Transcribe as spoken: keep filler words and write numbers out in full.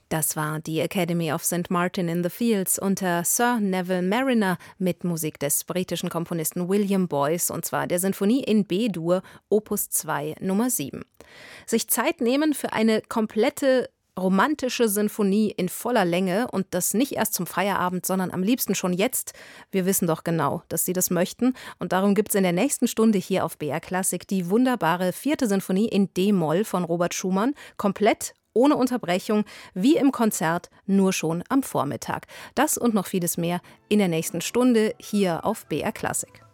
Das war die Academy of Saint Martin in the Fields unter Sir Neville Mariner mit Musik des britischen Komponisten William Boyce, und zwar der Sinfonie in B-Dur, Opus zwei, Nummer sieben. Sich Zeit nehmen für eine komplette romantische Sinfonie in voller Länge und das nicht erst zum Feierabend, sondern am liebsten schon jetzt. Wir wissen doch genau, dass Sie das möchten, und darum gibt es in der nächsten Stunde hier auf B R Klassik die wunderbare vierte Sinfonie in D-Moll von Robert Schumann, komplett ohne Unterbrechung, wie im Konzert, nur schon am Vormittag. Das und noch vieles mehr in der nächsten Stunde hier auf B R Klassik.